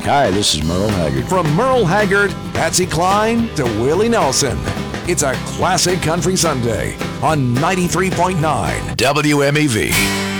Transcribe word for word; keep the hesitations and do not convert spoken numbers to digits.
Hi, this is Merle Haggard. From Merle Haggard, Patsy Cline to Willie Nelson, it's a classic country Sunday on ninety-three point nine W M E V.